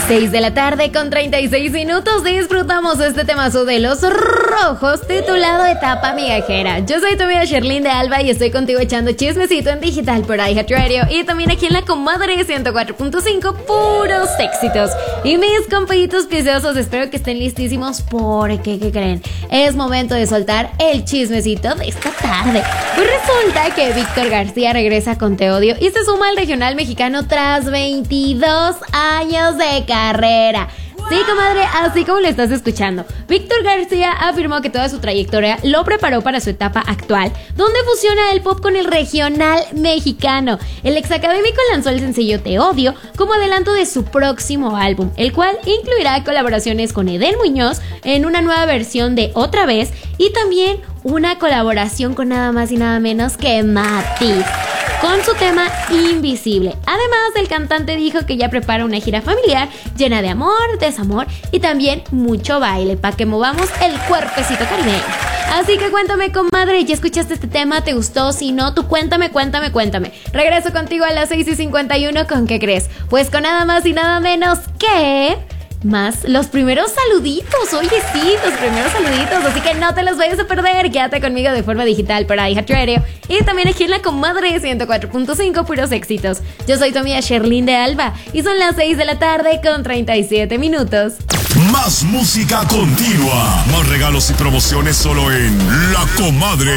6 de la tarde con 36 minutos disfrutamos este temazo de Los Rojos titulado Etapa Migajera. Yo soy tu amiga Sherlyn de Alba y estoy contigo echando chismecito en digital por iHeartRadio y también aquí en la Comadre 104.5, puros éxitos. Y mis compañitos preciosos, espero que estén listísimos porque, ¿qué creen? Es momento de soltar el chismecito de esta tarde. Pues resulta que Víctor García regresa con Te Odio y se suma al regional mexicano tras 22 años de carrera. Sí, comadre, así como lo estás escuchando. Víctor García afirmó que toda su trayectoria lo preparó para su etapa actual, donde fusiona el pop con el regional mexicano. El exacadémico lanzó el sencillo Te Odio como adelanto de su próximo álbum, el cual incluirá colaboraciones con Edén Muñoz en una nueva versión de Otra Vez y también una colaboración con nada más y nada menos que Matiz, con su tema Invisible. Además, el cantante dijo que ya prepara una gira familiar llena de amor, desamor y también mucho baile para que movamos el cuerpecito caribeño. Así que cuéntame, comadre, ¿ya escuchaste este tema? ¿Te gustó? Si no, tú cuéntame. Regreso contigo a las 6:51. ¿Con qué crees? Pues con nada más y nada menos que... más los primeros saluditos. Oye, sí, los primeros saluditos. Así que no te los vayas a perder. Quédate conmigo de forma digital por iHeartRadio y también aquí en la Comadre 104.5, puros éxitos. Yo soy tu amiga Sherlyn de Alba y son las 6 de la tarde con 37 minutos. Más música continua, más regalos y promociones solo en La Comadre.